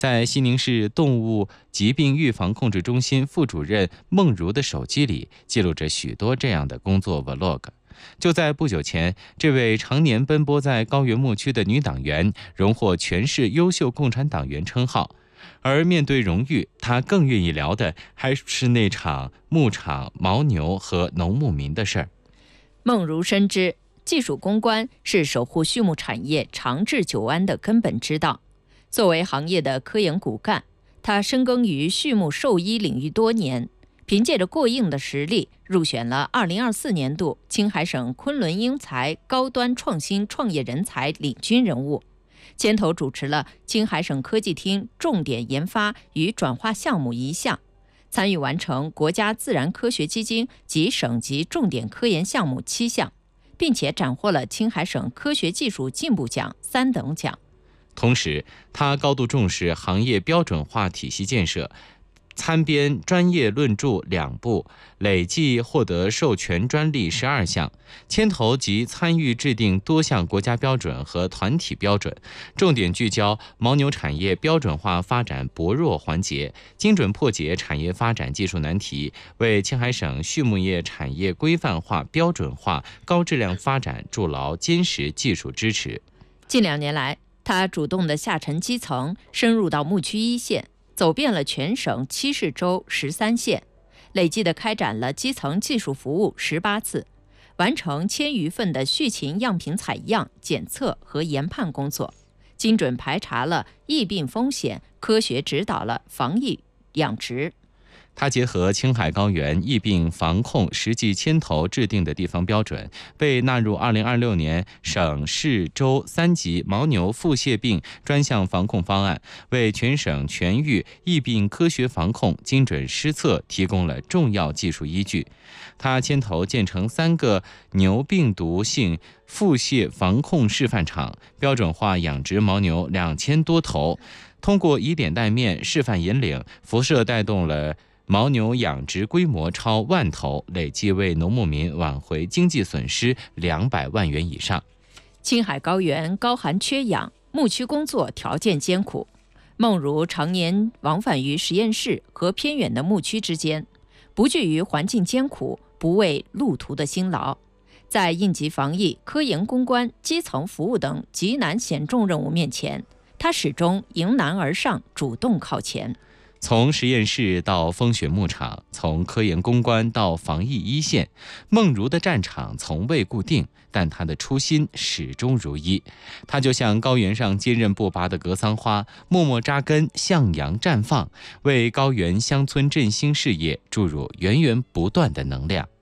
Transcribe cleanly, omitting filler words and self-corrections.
在西宁市动物疾病预防控制中心副主任孟如的手机里，记录着许多这样的工作 vlog。就在不久前，这位常年奔波在高原牧区的女党员荣获全市优秀共产党员称号。而面对荣誉，她更愿意聊的还是那场牧场、牦牛和农牧民的事儿。 孟如深知，技术攻关是守护畜牧产业长治久安的根本之道。作为行业的科研骨干，他深耕于畜牧兽医领域多年，凭借着过硬的实力，入选了2024年度青海省昆仑英才高端创新创业人才领军人物，牵头主持了青海省科技厅重点研发与转化项目1项，参与完成国家自然科学基金及省级重点科研项目7项，并且斩获了青海省科学技术进步奖3等奖。 同时，他高度重视行业标准化体系建设，参编专业论著2部，累计获得授权专利12项，牵头及参与制定多项国家标准和团体标准，重点聚焦牦牛产业标准化发展薄弱环节，精准破解产业发展技术难题，为青海省畜牧业产业规范化、标准化、高质量发展筑牢坚实技术支持。 近2年来，他主动地下沉基层，深入到牧区1线，走遍了全省7市州13县，累计地开展了基层技术服务18次，完成1000余份的畜禽样品采样、检测和研判工作，精准排查了疫病风险，科学指导了防疫养殖。 他结合青海高原疫病防控实际牵头制定的地方标准，被纳入2026年省市州3级牦牛腹泻病专项防控方案，为全省全域疫病科学防控精准施策提供了重要技术依据。他牵头建成3个牛病毒性腹泻防控示范场，标准化养殖牦牛2000多头，通过以点带面、示范引领，辐射带动了牦牛养殖规模超10000头，累计为农牧民挽回经济损失200万元以上。 青海高原高寒缺氧，牧区工作条件艰苦。孟如常年往返于实验室和偏远的牧区之间，不惧于环境艰苦，不畏路途的辛劳。在应急防疫、科研攻关、基层服务等极难险重任务面前，他始终迎难而上，主动靠前。 从实验室到风雪牧场，从科研攻关到防疫1线，孟如的战场从未固定，但她的初心始终如一。她就像高原上坚韧不拔的格桑花，默默扎根，向阳绽放，为高原乡村振兴事业注入源源不断的能量。